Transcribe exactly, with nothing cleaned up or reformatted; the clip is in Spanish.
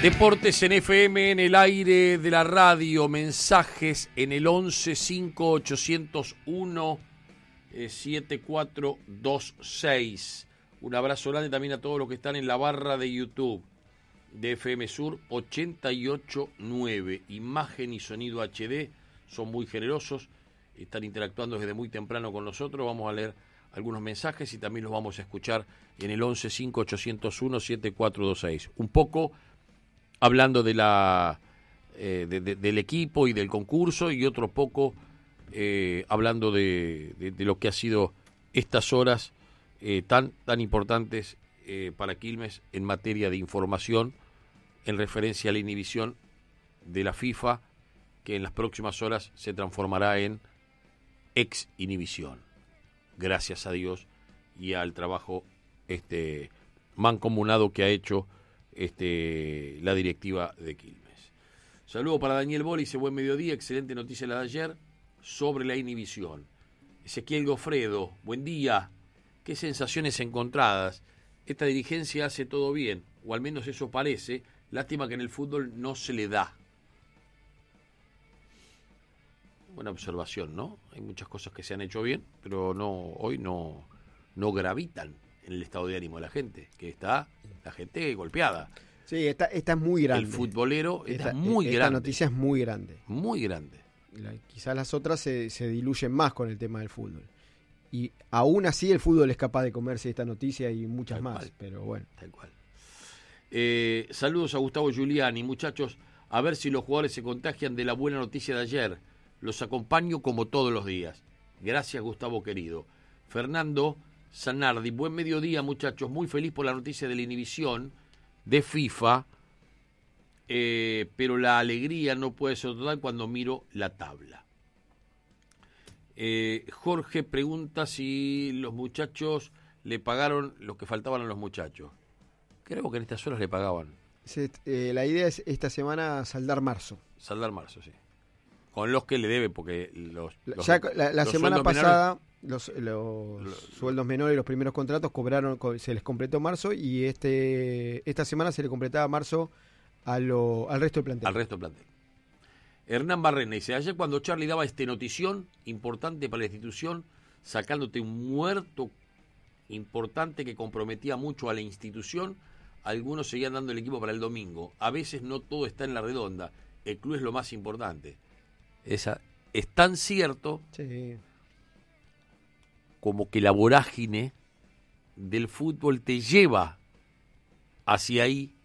Deportes en F M, en el aire de la radio, mensajes en el once cinco ochocientos uno siete cuatro dos seis. Un abrazo grande también a todos los que están en la barra de YouTube de F M Sur ochenta y ocho nueve. Imagen y sonido H D, son muy generosos, están interactuando desde muy temprano con nosotros. Vamos a leer algunos mensajes y también los vamos a escuchar en el once cinco ochocientos uno siete cuatro dos seis. Un poco hablando de la eh, de, de, del equipo y del concurso, y otro poco eh, hablando de, de, de lo que ha sido estas horas eh, tan, tan importantes eh, para Quilmes en materia de información en referencia a la inhibición de la FIFA, que en las próximas horas se transformará en ex inhibición. Gracias a Dios y al trabajo este mancomunado que ha hecho Este, la directiva de Quilmes. Saludo para Daniel Bola, dice buen mediodía, excelente noticia la de ayer sobre la inhibición. Ezequiel Gofredo, buen día, qué sensaciones encontradas. Esta dirigencia hace todo bien, o al menos eso parece. Lástima que en el fútbol no se le da. Buena observación, ¿no? Hay muchas cosas que se han hecho bien, pero no hoy no, no gravitan en el estado de ánimo de la gente, que está la gente golpeada. Sí, esta, esta es muy grande. El futbolero está esta, muy esta grande. Esta noticia es muy grande. Muy grande. La, quizás las otras se, se diluyen más con el tema del fútbol. Y aún así el fútbol es capaz de comerse esta noticia y muchas Tal más. Cual. Pero bueno. Tal cual. Eh, saludos a Gustavo Giuliani. Muchachos, a ver si los jugadores se contagian de la buena noticia de ayer. Los acompaño como todos los días. Gracias, Gustavo querido. Fernando Zanardi, buen mediodía, muchachos, muy feliz por la noticia de la inhibición de FIFA, eh, pero la alegría no puede ser total cuando miro la tabla. Eh, Jorge pregunta si los muchachos le pagaron lo que faltaban a los muchachos. Creo que en estas horas le pagaban. Se, eh, la idea es esta semana saldar marzo. Saldar marzo, sí. Con los que le debe, porque los... los ya la, la los semana pasada... menores, Los, los Lo, sueldos menores y los primeros contratos cobraron, se les completó marzo, y este esta semana se le completaba marzo a lo, al resto del plantel. Al resto del plantel. Hernán Barrena dice, ayer cuando Charlie daba este notición importante para la institución, sacándote un muerto importante que comprometía mucho a la institución, algunos seguían dando el equipo para el domingo. A veces no todo está en la redonda, el club es lo más importante. Esa es tan cierto... Sí. Como que la vorágine del fútbol te lleva hacia ahí